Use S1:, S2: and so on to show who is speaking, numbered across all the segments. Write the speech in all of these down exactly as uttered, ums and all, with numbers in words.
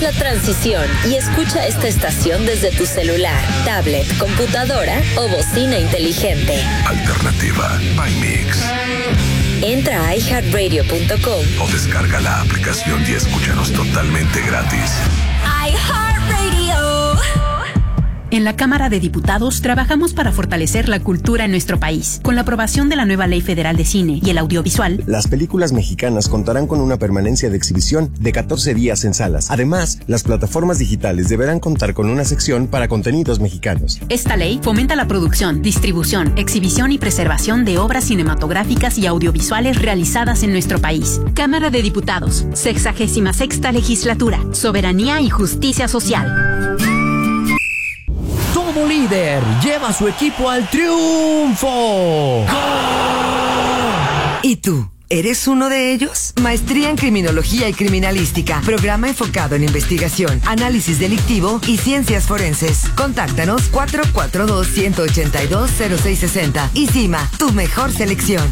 S1: Haz la transición y escucha esta estación desde tu celular, tablet, computadora o bocina inteligente.
S2: Alternativa by Mix.
S1: Entra a i heart radio punto com
S2: o descarga la aplicación y escúchanos totalmente gratis.
S3: iHeartRadio.
S4: En la Cámara de Diputados trabajamos para fortalecer la cultura en nuestro país. Con la aprobación de la nueva Ley Federal de Cine y el Audiovisual,
S5: las películas mexicanas contarán con una permanencia de exhibición de catorce días en salas. Además, las plataformas digitales deberán contar con una sección para contenidos mexicanos.
S4: Esta ley fomenta la producción, distribución, exhibición y preservación de obras cinematográficas y audiovisuales realizadas en nuestro país. Cámara de Diputados, sexagésima sexta legislatura, soberanía y justicia social.
S6: Todo líder lleva a su equipo al triunfo. ¡Gol!
S7: ¿Y tú? ¿Eres uno de ellos? Maestría en Criminología y Criminalística. Programa enfocado en investigación, análisis delictivo y ciencias forenses. Contáctanos cuatro cuatro dos, uno ocho dos, cero seis seis cero. ICIMA, tu mejor selección.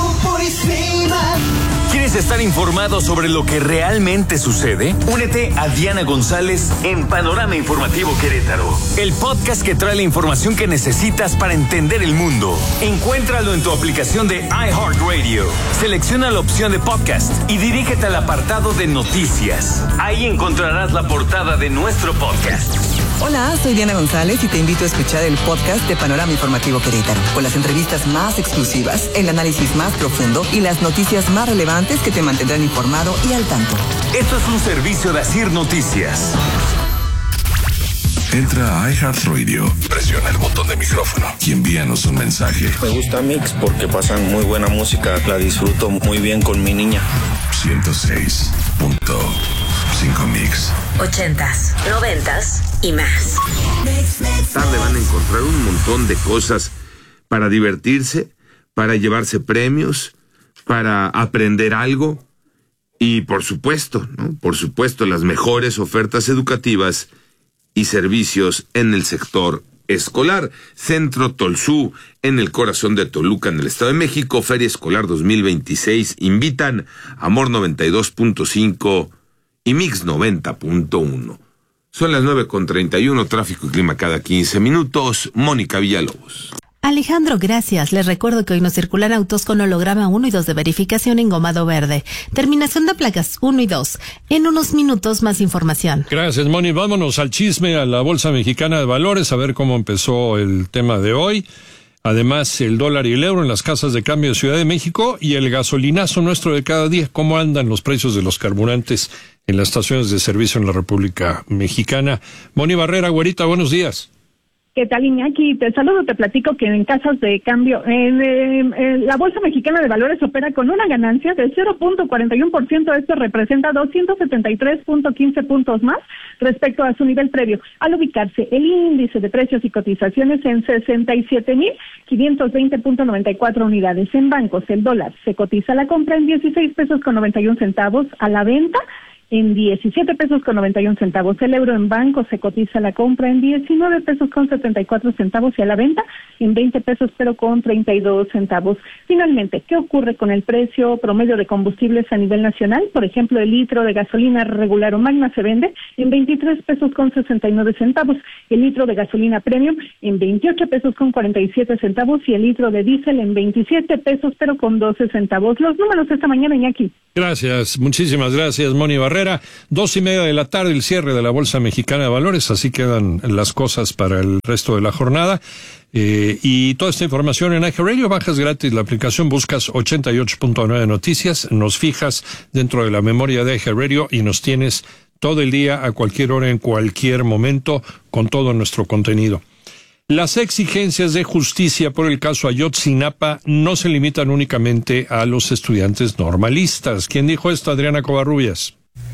S8: ¿Quieres estar informado sobre lo que realmente sucede? Únete a Diana González en Panorama Informativo Querétaro, el podcast que trae la información que necesitas para entender el mundo. Encuéntralo en tu aplicación de iHeartRadio. Selecciona la opción de podcast y dirígete al apartado de noticias. Ahí encontrarás la portada de nuestro podcast.
S9: Hola, soy Diana González y te invito a escuchar el podcast de Panorama Informativo Querétaro, con las entrevistas más exclusivas, el análisis más profundo y las noticias más relevantes que te mantendrán informado y al tanto.
S8: Esto es un servicio de Asir Noticias.
S2: Entra a iHeartRadio, presiona el botón de micrófono y envíanos un mensaje.
S10: Me gusta Mix porque pasan muy buena música, la disfruto muy bien con mi niña.
S2: ciento seis punto cinco Mix.
S1: Ochentas, noventas y más.
S11: Tarde van a encontrar un montón de cosas para divertirse, para llevarse premios, para aprender algo y por supuesto, ¿no? Por supuesto, las mejores ofertas educativas y servicios en el sector escolar. Centro Tolsú, en el corazón de Toluca, en el Estado de México. Feria Escolar dos mil veintiséis. Invitan Amor noventa y dos punto cinco y Mix noventa punto uno. Son las nueve con treinta y uno, tráfico y clima cada quince minutos. Mónica Villalobos.
S12: Alejandro, gracias. Les recuerdo que hoy nos circulan autos con holograma uno y dos de verificación engomado verde. Terminación de placas uno y dos. En unos minutos más información.
S13: Gracias, Moni. Vámonos al chisme, a la Bolsa Mexicana de Valores, a ver cómo empezó el tema de hoy. Además, el dólar y el euro en las casas de cambio de Ciudad de México y el gasolinazo nuestro de cada día. ¿Cómo andan los precios de los carburantes en las estaciones de servicio en la República Mexicana? Moni Barrera, güerita, buenos días.
S14: ¿Qué tal, Iñaki? Te saludo, te platico que en casas de cambio, en, en, en la Bolsa Mexicana de Valores opera con una ganancia de cero punto cuarenta y uno por ciento. Esto representa doscientos setenta y tres punto quince puntos más respecto a su nivel previo, al ubicarse el índice de precios y cotizaciones en sesenta y siete mil quinientos veinte punto noventa y cuatro unidades. En bancos, el dólar se cotiza a la compra en dieciséis pesos con noventa y un centavos, a la venta en diecisiete pesos con noventa y un centavos. El euro en banco se cotiza a la compra en diecinueve pesos con setenta y cuatro centavos y a la venta en veinte pesos pero con treinta y dos centavos. Finalmente, ¿qué ocurre con el precio promedio de combustibles a nivel nacional? Por ejemplo, el litro de gasolina regular o magna se vende en veintitrés pesos con sesenta y nueve centavos, el litro de gasolina premium en veintiocho pesos con cuarenta y siete centavos y el litro de diésel en veintisiete pesos pero con doce centavos. Los números esta mañana, Iñaki.
S13: Gracias, muchísimas gracias, Moni Barrera. Dos y media de la tarde, el cierre de la Bolsa Mexicana de Valores, así quedan las cosas para el resto de la jornada. Eh, y toda esta información en iHeartRadio, bajas gratis la aplicación, buscas ochenta y ocho punto nueve Noticias, nos fijas dentro de la memoria de iHeartRadio y nos tienes todo el día, a cualquier hora, en cualquier momento, con todo nuestro contenido. Las exigencias de justicia por el caso Ayotzinapa no se limitan únicamente a los estudiantes normalistas. ¿Quién dijo esto? Adriana Covarrubias.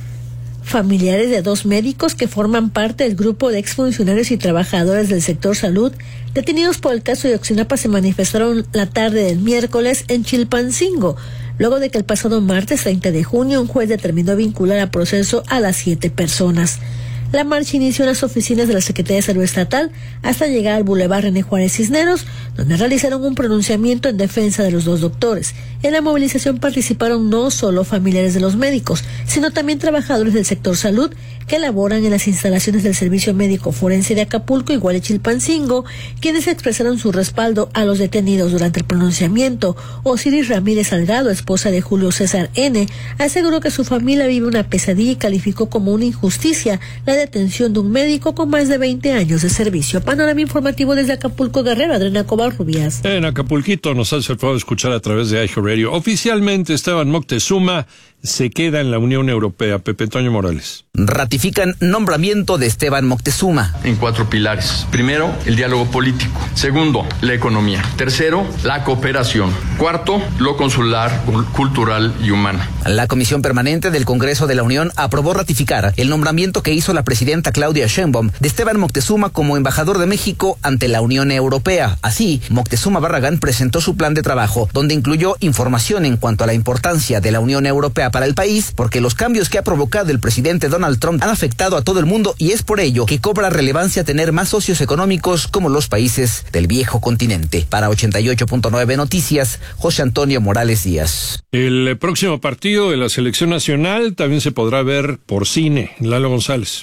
S15: Familiares de dos médicos que forman parte del grupo de exfuncionarios y trabajadores del sector salud detenidos por el caso de Ayotzinapa se manifestaron la tarde del miércoles en Chilpancingo, luego de que el pasado martes treinta de junio un juez determinó vincular a proceso a las siete personas. La marcha inició en las oficinas de la Secretaría de Salud Estatal hasta llegar al Boulevard René Juárez Cisneros, donde realizaron un pronunciamiento en defensa de los dos doctores. En la movilización participaron no solo familiares de los médicos, sino también trabajadores del sector salud, que laboran en las instalaciones del Servicio Médico Forense de Acapulco, igual de Chilpancingo, quienes expresaron su respaldo a los detenidos durante el pronunciamiento. Osiris Ramírez Salgado, esposa de Julio César N., aseguró que su familia vive una pesadilla y calificó como una injusticia la detención de un médico con más de veinte años de servicio. Panorama informativo desde Acapulco, Guerrero, Adriana Covarrubias.
S13: En Acapulquito nos hace el favor de escuchar a través de iHeartRadio. Oficialmente Esteban Moctezuma se queda en la Unión Europea. Pepe Toño Morales.
S16: Ratifican nombramiento de Esteban Moctezuma.
S17: En cuatro pilares. Primero, el diálogo político. Segundo, la economía. Tercero, la cooperación. Cuarto, lo consular, cultural y humano.
S16: La Comisión Permanente del Congreso de la Unión aprobó ratificar el nombramiento que hizo la presidenta Claudia Sheinbaum de Esteban Moctezuma como embajador de México ante la Unión Europea. Así, Moctezuma Barragán presentó su plan de trabajo, donde incluyó información en cuanto a la importancia de la Unión Europea para el país, porque los cambios que ha provocado el presidente Donald Trump han afectado a todo el mundo y es por ello que cobra relevancia tener más socios económicos como los países del viejo continente. Para ochenta y ocho punto nueve Noticias, José Antonio Morales Díaz.
S13: El próximo partido de la selección nacional también se podrá ver por cine. Lalo González.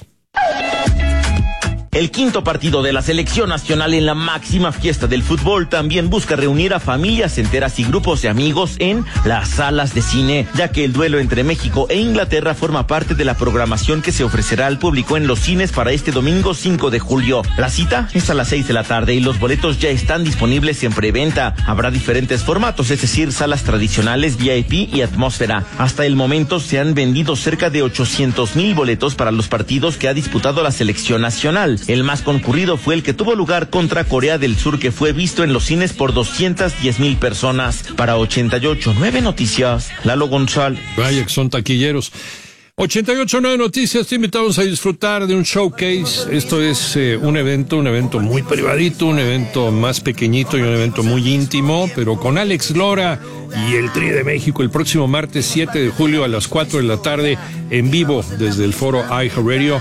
S18: El quinto partido de la selección nacional en la máxima fiesta del fútbol también busca reunir a familias enteras y grupos de amigos en las salas de cine, ya que el duelo entre México e Inglaterra forma parte de la programación que se ofrecerá al público en los cines para este domingo cinco de julio. La cita es a las seis de la tarde y los boletos ya están disponibles en preventa. Habrá diferentes formatos, es decir, salas tradicionales, V I P y atmósfera. Hasta el momento se han vendido cerca de ochocientos mil boletos para los partidos que ha disputado la selección nacional. El más concurrido fue el que tuvo lugar contra Corea del Sur, que fue visto en los cines por doscientas diez mil personas. Para ochenta y ocho punto nueve Noticias, Lalo González.
S13: Vaya que son taquilleros. ochenta y ocho punto nueve Noticias, te invitamos a disfrutar de un showcase. Esto es eh, un evento, un evento muy privadito, un evento más pequeñito y un evento muy íntimo, pero con Alex Lora y el Tri de México el próximo martes siete de julio a las cuatro de la tarde en vivo desde el foro iHeartRadio.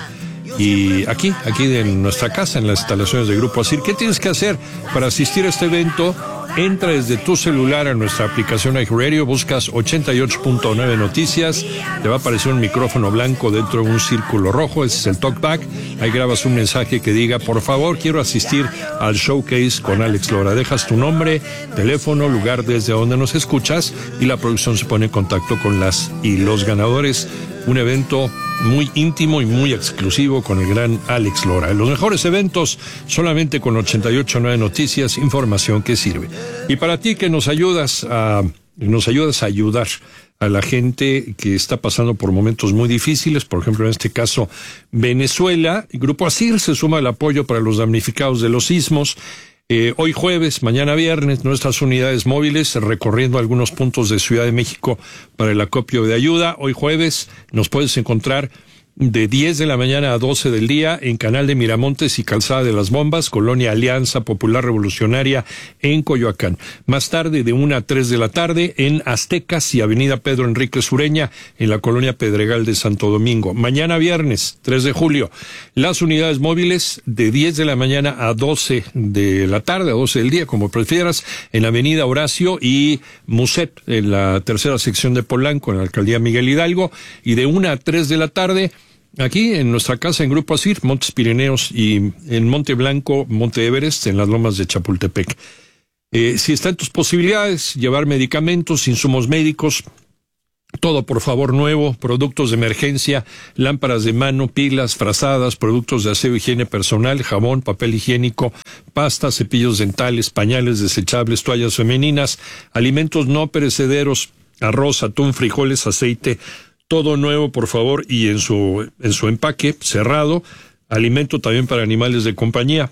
S13: Y aquí, aquí en nuestra casa, en las instalaciones del Grupo ASIR. ¿Qué tienes que hacer para asistir a este evento? Entra desde tu celular a nuestra aplicación iHeartRadio, buscas ochenta y ocho punto nueve Noticias, te va a aparecer un micrófono blanco dentro de un círculo rojo, ese es el talkback, ahí grabas un mensaje que diga, por favor, quiero asistir al showcase con Alex Lora. Dejas tu nombre, teléfono, lugar desde donde nos escuchas y la producción se pone en contacto con las y los ganadores. Un evento muy íntimo y muy exclusivo con el gran Alex Lora. Los mejores eventos solamente con ochenta y ocho punto nueve Noticias, información que sirve. Y para ti que nos ayudas a, nos ayudas a ayudar a la gente que está pasando por momentos muy difíciles, por ejemplo, en este caso, Venezuela, el Grupo ASIR se suma al apoyo para los damnificados de los sismos. Eh, hoy jueves, mañana viernes, nuestras unidades móviles recorriendo algunos puntos de Ciudad de México para el acopio de ayuda. Hoy jueves nos puedes encontrar de diez de la mañana a doce del día en Canal de Miramontes y Calzada de las Bombas, Colonia Alianza Popular Revolucionaria en Coyoacán. Más tarde de una a tres de la tarde en Aztecas y Avenida Pedro Enrique Sureña en la Colonia Pedregal de Santo Domingo. Mañana viernes, tres de julio, las unidades móviles de diez de la mañana a doce de la tarde, a doce del día, como prefieras, en Avenida Horacio y Muset, en la tercera sección de Polanco, en la Alcaldía Miguel Hidalgo, y de una a tres de la tarde aquí en nuestra casa en Grupo ASIR, Montes Pirineos y en Monte Blanco, Monte Everest, en las lomas de Chapultepec. Eh, si está en tus posibilidades, llevar medicamentos, insumos médicos, todo por favor nuevo, productos de emergencia, lámparas de mano, pilas, frazadas, productos de aseo, higiene personal, jabón, papel higiénico, pasta, cepillos dentales, pañales desechables, toallas femeninas, alimentos no perecederos, arroz, atún, frijoles, aceite, todo nuevo, por favor, y en su en su empaque cerrado, alimento también para animales de compañía.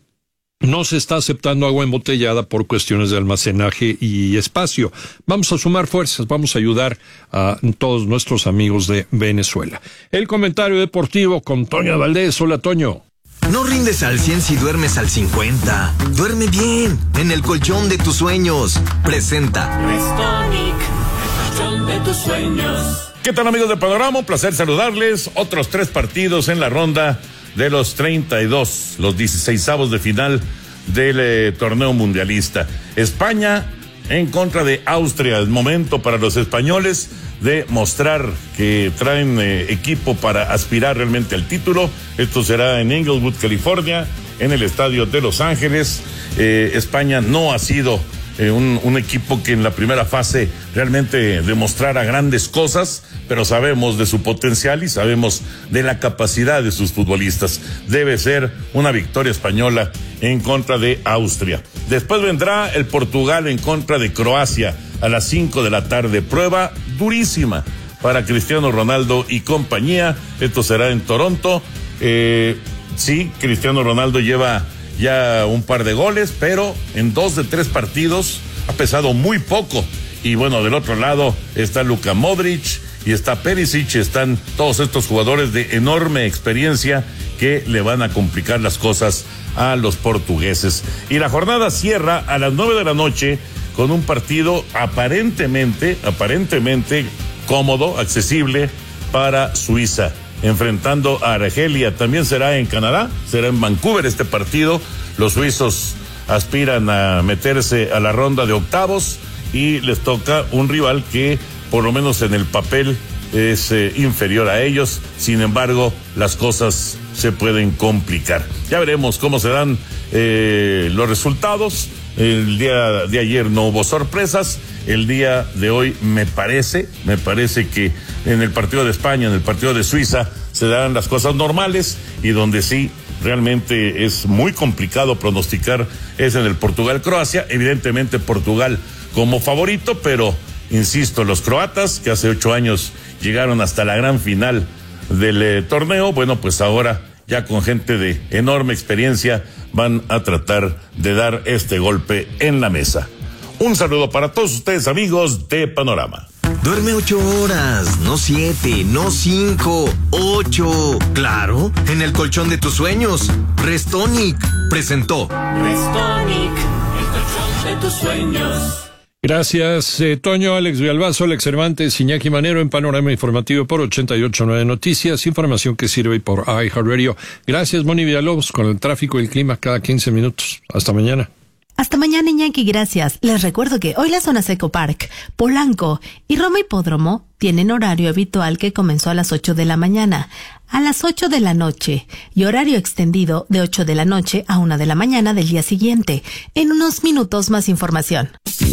S13: No se está aceptando agua embotellada por cuestiones de almacenaje y espacio. Vamos a sumar fuerzas, vamos a ayudar a todos nuestros amigos de Venezuela. El comentario deportivo con Toño Valdés. Hola, Toño.
S19: No rindes al cien si duermes al cincuenta. Duerme bien, en el colchón de tus sueños. Presenta
S20: Restonic, el colchón de tus sueños.
S21: ¿Qué tal, amigos de Panorama? Un placer saludarles. Otros tres partidos en la ronda de los treinta y dos, los dieciseisavos de final del eh, torneo mundialista. España en contra de Austria. El momento para los españoles de mostrar que traen eh, equipo para aspirar realmente al título. Esto será en Inglewood, California, en el estadio de Los Ángeles. Eh, España no ha sido eh, un, un equipo que en la primera fase realmente demostrara grandes cosas, pero sabemos de su potencial y sabemos de la capacidad de sus futbolistas. Debe ser una victoria española en contra de Austria. Después vendrá el Portugal en contra de Croacia a las cinco de la tarde. Prueba durísima para Cristiano Ronaldo y compañía. Esto será en Toronto. Eh, sí, Cristiano Ronaldo lleva ya un par de goles, pero en dos de tres partidos ha pesado muy poco. Y bueno, del otro lado está Luka Modric y está Perisic, están todos estos jugadores de enorme experiencia que le van a complicar las cosas a los portugueses. Y la jornada cierra a las nueve de la noche con un partido aparentemente, aparentemente cómodo, accesible para Suiza, enfrentando a Argelia. También será en Canadá, será en Vancouver este partido. Los suizos aspiran a meterse a la ronda de octavos y les toca un rival que, por lo menos en el papel, es eh, inferior a ellos. Sin embargo, las cosas se pueden complicar. Ya veremos cómo se dan eh, los resultados. El día de ayer no hubo sorpresas. El día de hoy me parece, me parece que en el partido de España, en el partido de Suiza, se darán las cosas normales, y donde sí realmente es muy complicado pronosticar es en el Portugal-Croacia. Evidentemente Portugal como favorito, pero insisto, los croatas que hace ocho años llegaron hasta la gran final del eh, torneo, bueno, pues ahora ya con gente de enorme experiencia van a tratar de dar este golpe en la mesa. Un saludo para todos ustedes, amigos de Panorama.
S19: Duerme ocho horas, no siete, no cinco, ocho. Claro, en el colchón de tus sueños. Restonic presentó.
S20: Restonic, el colchón de tus sueños.
S13: Gracias, eh, Toño, Alex Villalbazo, Alex Cervantes, Iñaki Manero en Panorama Informativo por ochenta y ocho punto nueve Noticias, información que sirve por iHeartRadio. Gracias, Moni Villalobos, con el tráfico y el clima cada quince minutos. Hasta mañana.
S12: Hasta mañana, Iñaki, gracias. Les recuerdo que hoy la zona Seco Park, Polanco y Roma Hipódromo tienen horario habitual que comenzó a las ocho de la mañana, a las ocho de la noche y horario extendido de ocho de la noche a una de la mañana del día siguiente. En unos minutos más información.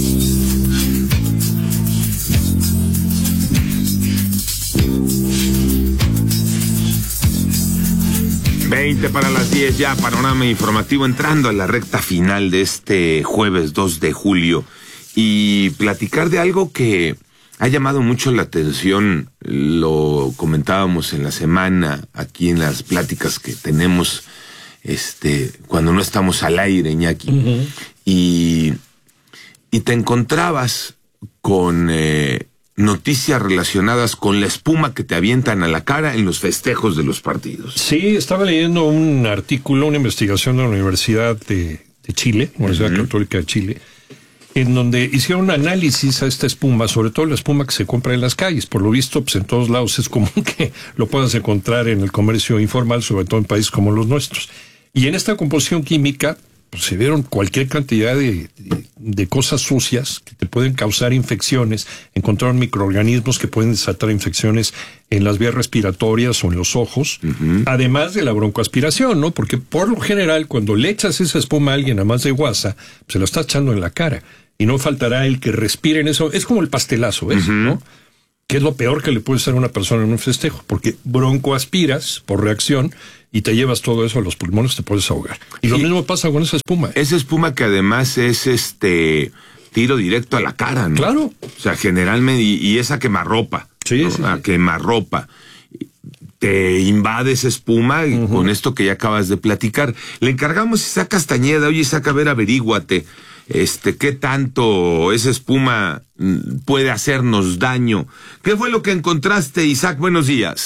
S11: veinte para las diez ya, Panorama Informativo, entrando a la recta final de este jueves dos de julio, y platicar de algo que ha llamado mucho la atención. Lo comentábamos en la semana aquí en las pláticas que tenemos este cuando no estamos al aire, Iñaki. Uh-huh. y, y te encontrabas con eh, noticias relacionadas con la espuma que te avientan a la cara en los festejos de los partidos.
S13: Sí, estaba leyendo un artículo, una investigación de la Universidad de, de Chile, Universidad uh-huh. Católica de Chile, en donde hicieron un análisis a esta espuma, sobre todo la espuma que se compra en las calles. Por lo visto, pues en todos lados es común que lo puedas encontrar en el comercio informal, sobre todo en países como los nuestros. Y en esta composición química, pues se vieron cualquier cantidad de, de, de cosas sucias que te pueden causar infecciones. Encontraron microorganismos que pueden desatar infecciones en las vías respiratorias o en los ojos, uh-huh. además de la broncoaspiración, ¿no? Porque por lo general, cuando le echas esa espuma a alguien a más de guasa, pues se lo está echando en la cara. Y no faltará el que respire en eso. Es como el pastelazo, ¿ves? Uh-huh. ¿No? Que es lo peor que le puede hacer a una persona en un festejo, porque broncoaspiras por reacción y te llevas todo eso a los pulmones, te puedes ahogar. Y sí, lo mismo pasa con esa espuma.
S11: Esa espuma que además es este tiro directo a la cara, ¿no?
S13: Claro.
S11: O sea, generalmente, y, y esa quemarropa.
S13: Sí,
S11: ¿no?
S13: sí.
S11: A quemarropa. Te invade esa espuma uh-huh. con esto que ya acabas de platicar. Le encargamos a Isaac Castañeda. Oye, Isaac, a ver, averíguate. Este, ¿qué tanto esa espuma puede hacernos daño? ¿Qué fue lo que encontraste, Isaac? Buenos días.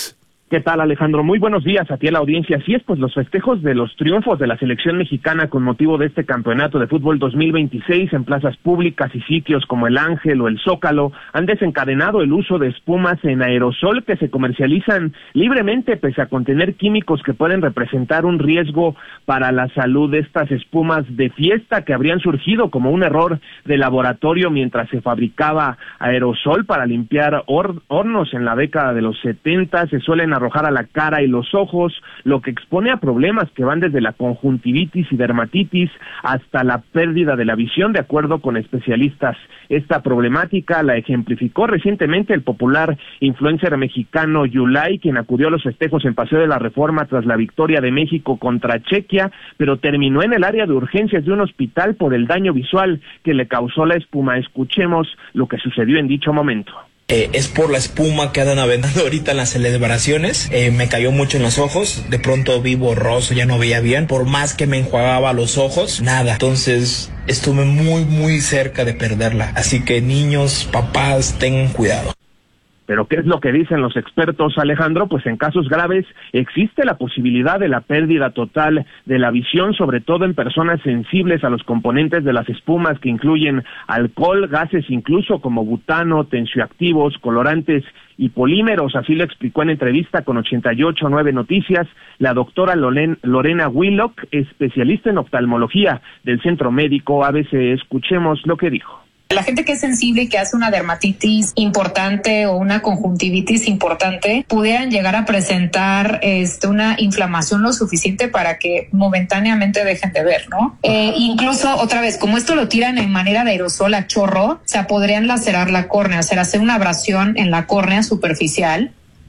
S3: ¿Qué tal, Alejandro? Muy buenos días a ti, a la audiencia. Así es, pues los festejos de los triunfos de la selección mexicana con motivo de este campeonato de fútbol dos mil veintiséis en plazas públicas y sitios como el Ángel o el Zócalo han desencadenado el uso de espumas en aerosol que se comercializan libremente pese a contener químicos que pueden representar un riesgo para la salud. Estas espumas de fiesta que habrían surgido como un error de laboratorio mientras se fabricaba aerosol para limpiar hor- hornos en la década de los setenta se suelen arrojar a la cara y los ojos, lo que expone a problemas que van desde la conjuntivitis y dermatitis hasta la pérdida de la visión, de acuerdo con especialistas. Esta problemática la ejemplificó recientemente el popular influencer mexicano Yulai, quien acudió a los festejos en Paseo de la Reforma tras la victoria de México contra Chequia, pero terminó en el área de urgencias de un hospital por el daño visual que le causó la espuma. Escuchemos lo que sucedió en dicho momento.
S22: Eh, es por la espuma que andan aventando ahorita en las celebraciones. Eh, me cayó mucho en los ojos. De pronto vi borroso, ya no veía bien. Por más que me enjuagaba los ojos, nada. Entonces estuve muy, muy cerca de perderla. Así que niños, papás, tengan cuidado.
S3: Pero ¿qué es lo que dicen los expertos, Alejandro? Pues en casos graves existe la posibilidad de la pérdida total de la visión, sobre todo en personas sensibles a los componentes de las espumas que incluyen alcohol, gases incluso como butano, tensioactivos, colorantes y polímeros. Así lo explicó en entrevista con ochenta y ocho nueve Noticias la doctora Loren, Lorena Willock, especialista en oftalmología del Centro Médico A B C. Escuchemos lo que dijo.
S23: La gente que es sensible y que hace una dermatitis importante o una conjuntivitis importante pudieran llegar a presentar este, una inflamación lo suficiente para que momentáneamente dejen de ver, ¿no? Eh, incluso, otra vez, como esto lo tiran en manera de aerosol a chorro, o sea, podrían lacerar la córnea, o sea, hacer una abrasión en la córnea superficial.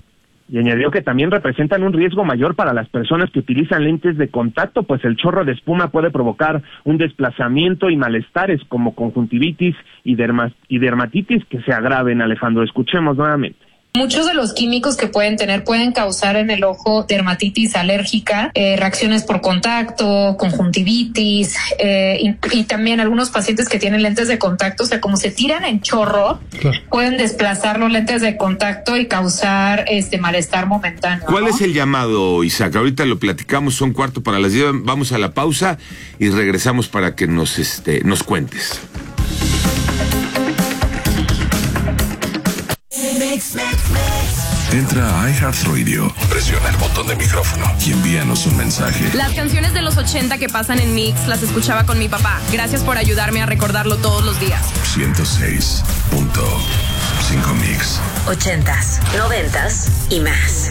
S3: Y añadió que también representan un riesgo mayor para las personas que utilizan lentes de contacto, pues el chorro de espuma puede provocar un desplazamiento y malestares como conjuntivitis y, derma- y dermatitis que se agraven. Alejandro, escuchemos nuevamente.
S23: Muchos de los químicos que pueden tener pueden causar en el ojo dermatitis alérgica, eh, reacciones por contacto, conjuntivitis eh, y, y también algunos pacientes que tienen lentes de contacto, o sea, como se tiran en chorro, claro, pueden desplazar los lentes de contacto y causar este malestar momentáneo.
S11: ¿Cuál
S23: ¿no?
S11: es el llamado, Isaac? Ahorita lo platicamos, son cuarto para las diez, vamos a la pausa y regresamos para que nos, este, nos cuentes.
S2: Entra a iHeartRadio, presiona el botón de micrófono y envíanos un mensaje.
S24: Las canciones de los ochenta que pasan en Mix las escuchaba con mi papá. Gracias por ayudarme a recordarlo todos los días.
S2: ciento seis punto cinco Mix.
S1: Ochentas, noventas y más.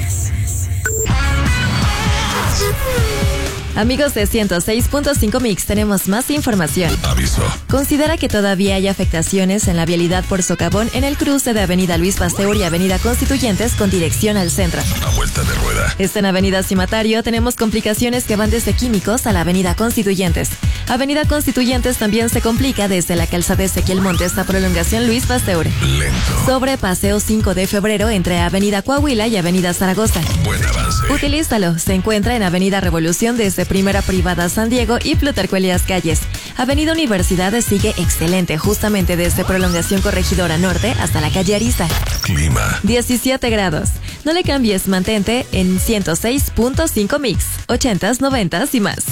S25: Amigos de ciento seis punto cinco Mix, tenemos más información.
S2: Aviso.
S25: Considera que todavía hay afectaciones en la vialidad por socavón en el cruce de Avenida Luis Pasteur y Avenida Constituyentes con dirección al centro.
S2: A vuelta de rueda.
S25: Esta en Avenida Cimatario tenemos complicaciones que van desde Químicos a la Avenida Constituyentes. Avenida Constituyentes también se complica desde la calzada Ezequiel Montes a prolongación Luis Pasteur.
S2: Lento.
S25: Sobre Paseo cinco de febrero entre Avenida Coahuila y Avenida Zaragoza.
S2: Buen avance.
S25: Utilízalo. Se encuentra en Avenida Revolución desde Primera Privada San Diego y Plutarco Elías Calles. Avenida Universidad sigue excelente justamente desde Prolongación Corregidora Norte hasta la calle Arista.
S2: Clima.
S25: diecisiete grados. No le cambies, mantente en ciento seis punto cinco Mix. ochentas, noventas y más.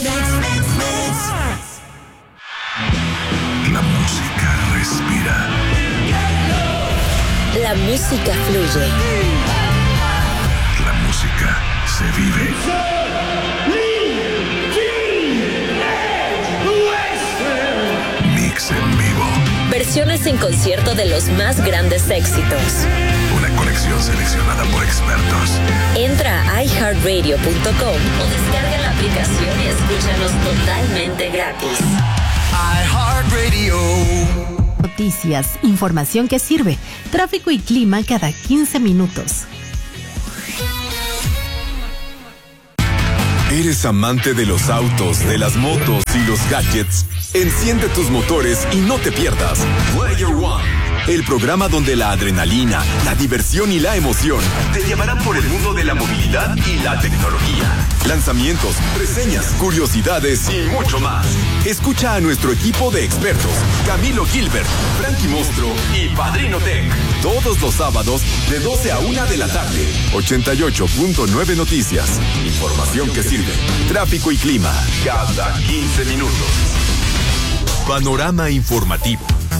S2: La música respira.
S1: La música fluye.
S2: La música se vive. Mix en vivo.
S1: Versiones en concierto de los más grandes éxitos.
S2: Una colección seleccionada por expertos.
S1: Entra a i heart radio punto com o descarga la aplicación y escúchanos totalmente gratis.
S6: iHeartRadio.
S12: Noticias, información que sirve, tráfico y clima cada quince minutos.
S26: ¿Eres amante de los autos, de las motos y los gadgets? Enciende tus motores y no te pierdas Player One, el programa donde la adrenalina, la diversión y la emoción te llevarán por el mundo de la movilidad creatividad y la tecnología. Lanzamientos, reseñas, curiosidades y mucho más. Escucha a nuestro equipo de expertos, Camilo Gilbert, Frankie Mostro y Padrino Tech. Todos los sábados de doce a una de la tarde. ochenta y ocho punto nueve Noticias. Información que sirve. Tráfico y clima cada quince minutos. Panorama informativo.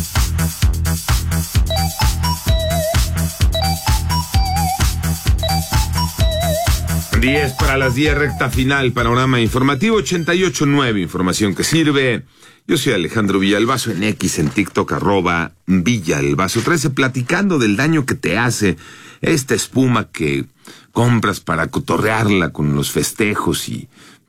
S11: diez para las diez, recta final, panorama informativo, ochenta y ocho punto nueve, información que sirve. Yo soy Alejandro Villalbazo, en X, en TikTok, arroba Villalbazo trece, platicando del daño que te hace esta espuma que compras para cotorrearla con los festejos y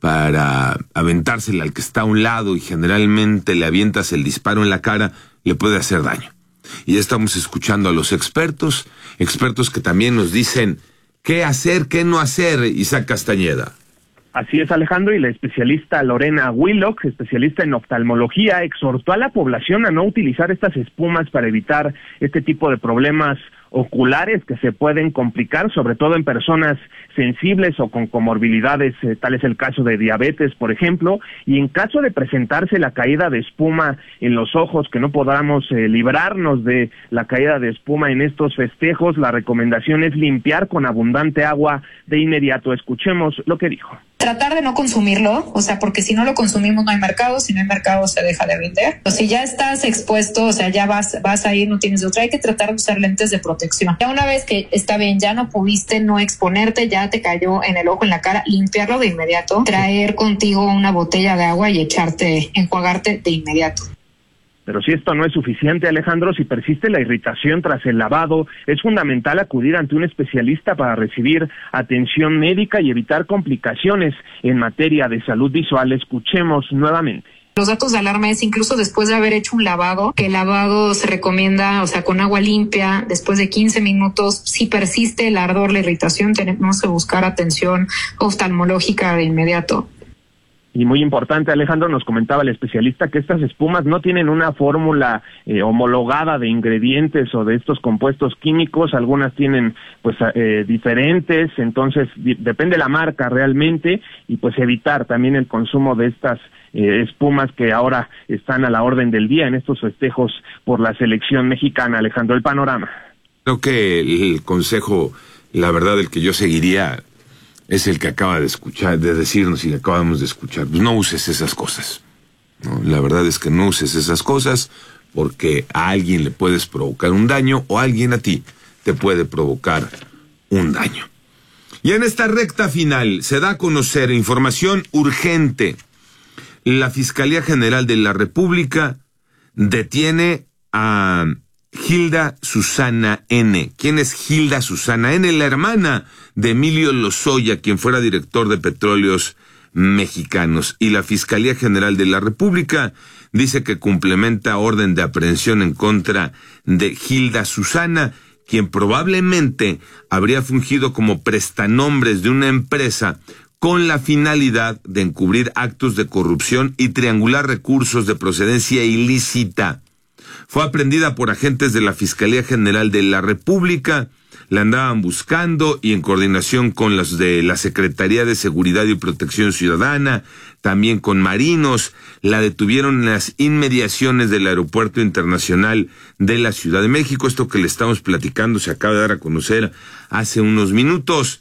S11: para aventársela al que está a un lado y generalmente le avientas el disparo en la cara, le puede hacer daño. Y ya estamos escuchando a los expertos, expertos que también nos dicen qué hacer, qué no hacer, Isaac Castañeda.
S3: Así es, Alejandro, y la especialista Lorena Willock, especialista en oftalmología, exhortó a la población a no utilizar estas espumas para evitar este tipo de problemas oculares que se pueden complicar, sobre todo en personas sensibles o con comorbilidades, eh, tal es el caso de diabetes, por ejemplo, y en caso de presentarse la caída de espuma en los ojos, que no podamos eh, librarnos de la caída de espuma en estos festejos, la recomendación es limpiar con abundante agua de inmediato. Escuchemos lo que dijo.
S23: Tratar de no consumirlo, o sea, porque si no lo consumimos no hay mercado, si no hay mercado se deja de vender. O si ya estás expuesto, o sea, ya vas, vas a ir, no tienes otra, hay que tratar de usar lentes de protección. Ya una vez que está bien, ya no pudiste no exponerte, ya te cayó en el ojo, en la cara, limpiarlo de inmediato, traer contigo una botella de agua y echarte, enjuagarte de inmediato.
S3: Pero si esto no es suficiente, Alejandro, si persiste la irritación tras el lavado, es fundamental acudir ante un especialista para recibir atención médica y evitar complicaciones en materia de salud visual. Escuchemos nuevamente.
S23: Los datos de alarma es incluso después de haber hecho un lavado, que el lavado se recomienda, o sea, con agua limpia, después de quince minutos. Si persiste el ardor, la irritación, tenemos que buscar atención oftalmológica de inmediato.
S3: Y muy importante, Alejandro, nos comentaba el especialista que estas espumas no tienen una fórmula eh, homologada de ingredientes o de estos compuestos químicos, algunas tienen pues eh, diferentes, entonces di- depende la marca realmente, y pues evitar también el consumo de estas eh, espumas que ahora están a la orden del día en estos festejos por la selección mexicana. Alejandro, el panorama.
S11: Creo que el consejo, la verdad, el que yo seguiría es el que acaba de escuchar, de decirnos y que acabamos de escuchar. Pues no uses esas cosas, ¿no? La verdad es que no uses esas cosas porque a alguien le puedes provocar un daño o alguien a ti te puede provocar un daño. Y en esta recta final se da a conocer información urgente. La Fiscalía General de la República detiene a Gilda Susana N. ¿Quién es Gilda Susana N? La hermana de Emilio Lozoya, quien fuera director de Petróleos Mexicanos. Y la Fiscalía General de la República dice que complementa orden de aprehensión en contra de Gilda Susana, quien probablemente habría fungido como prestanombres de una empresa con la finalidad de encubrir actos de corrupción y triangular recursos de procedencia ilícita. Fue aprehendida por agentes de la Fiscalía General de la República, la andaban buscando y en coordinación con los de la Secretaría de Seguridad y Protección Ciudadana, también con marinos, la detuvieron en las inmediaciones del Aeropuerto Internacional de la Ciudad de México. Esto que le estamos platicando se acaba de dar a conocer hace unos minutos.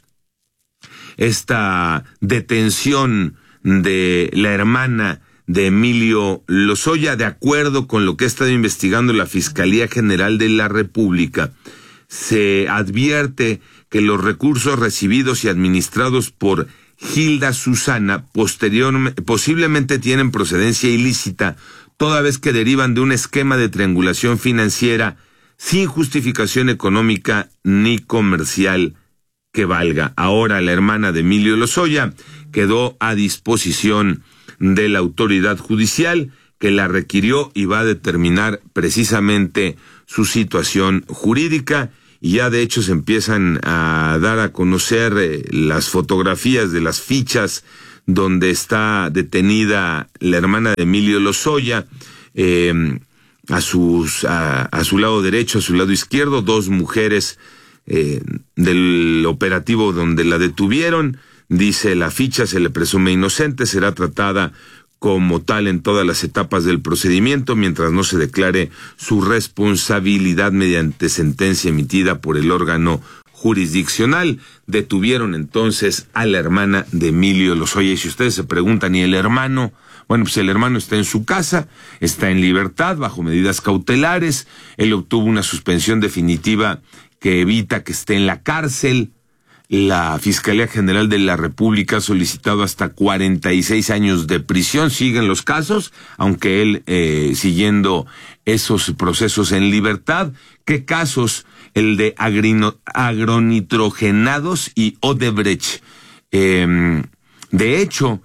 S11: Esta detención de la hermana de Emilio Lozoya, de acuerdo con lo que ha estado investigando la Fiscalía General de la República, se advierte que los recursos recibidos y administrados por Gilda Susana posteriormente, posiblemente tienen procedencia ilícita, toda vez que derivan de un esquema de triangulación financiera sin justificación económica ni comercial que valga. Ahora la hermana de Emilio Lozoya quedó a disposición de la autoridad judicial que la requirió y va a determinar precisamente su situación jurídica, y ya de hecho se empiezan a dar a conocer eh, las fotografías de las fichas donde está detenida la hermana de Emilio Lozoya, eh, a sus a, a su lado derecho, a su lado izquierdo, dos mujeres eh, del operativo donde la detuvieron. Dice la ficha, se le presume inocente, será tratada como tal en todas las etapas del procedimiento mientras no se declare su responsabilidad mediante sentencia emitida por el órgano jurisdiccional. Detuvieron entonces a la hermana de Emilio Lozoya. Y si ustedes se preguntan, ¿y el hermano? Bueno, pues el hermano está en su casa, está en libertad, bajo medidas cautelares. Él obtuvo una suspensión definitiva que evita que esté en la cárcel. La Fiscalía General de la República ha solicitado hasta cuarenta y seis años de prisión. Siguen los casos, aunque él eh, siguiendo esos procesos en libertad. ¿Qué casos? El de agrino, agronitrogenados y Odebrecht. Eh, de hecho,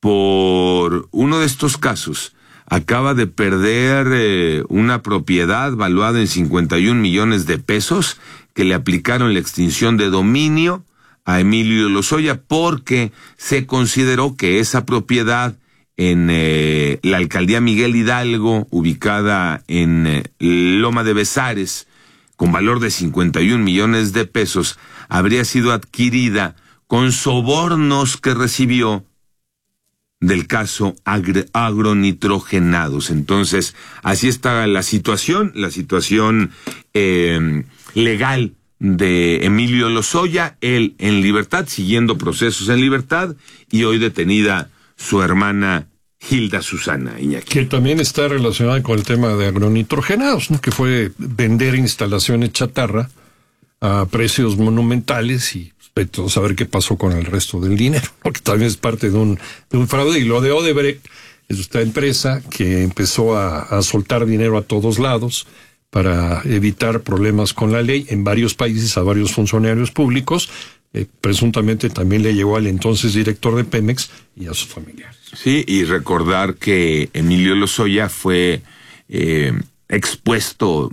S11: por uno de estos casos, acaba de perder eh, una propiedad valuada en cincuenta y un millones de pesos que le aplicaron la extinción de dominio a Emilio Lozoya porque se consideró que esa propiedad en eh, la alcaldía Miguel Hidalgo, ubicada en eh, Loma de Bezares, con valor de cincuenta y un millones de pesos, habría sido adquirida con sobornos que recibió del caso agr- agronitrogenados. Entonces, así está la situación, la situación eh, legal de Emilio Lozoya, él en libertad, siguiendo procesos en libertad, y hoy detenida su hermana Hilda Susana, Iñaki.
S13: Que también está relacionada con el tema de agronitrogenados, ¿no? Que fue vender instalaciones chatarra a precios monumentales y pues, saber qué pasó con el resto del dinero, porque también es parte de un, de un fraude. Y lo de Odebrecht es esta empresa que empezó a, a soltar dinero a todos lados para evitar problemas con la ley en varios países a varios funcionarios públicos. Eh, presuntamente también le llegó al entonces director de Pemex y a sus familiares.
S11: Sí, y recordar que Emilio Lozoya fue eh, expuesto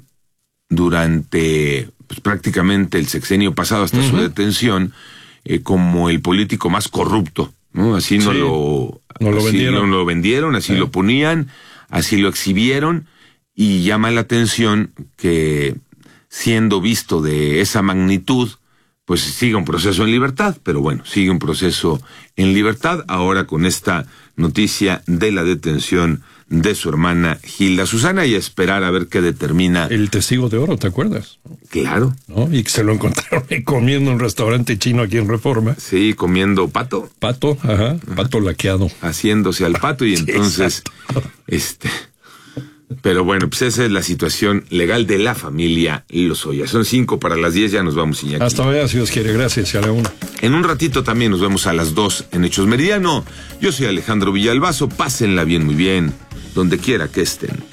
S11: durante pues, prácticamente el sexenio pasado hasta uh-huh. su detención eh, como el político más corrupto, ¿no? Así no, sí, lo,
S13: no lo
S11: así
S13: vendieron,
S11: no lo vendieron, así sí. lo ponían, así lo exhibieron. Y llama la atención que, siendo visto de esa magnitud, pues sigue un proceso en libertad, pero bueno, sigue un proceso en libertad, ahora con esta noticia de la detención de su hermana Hilda Susana, y a esperar a ver qué determina.
S13: El testigo de oro, ¿te acuerdas?
S11: Claro.
S13: ¿No? Y que se lo encontraron comiendo en un restaurante chino aquí en Reforma.
S11: Sí, comiendo pato.
S13: Pato, ajá, pato ajá. laqueado.
S11: Haciéndose al pato, y entonces, sí, este... Pero bueno, pues esa es la situación legal de la familia Lozoya. Son cinco para las diez, ya nos vamos, Iñaki.
S13: Hasta mañana, si Dios quiere. Gracias, y a la una.
S11: En un ratito también nos vemos a las dos en Hechos Meridiano. Yo soy Alejandro Villalbazo. Pásenla bien, muy bien, donde quiera que estén.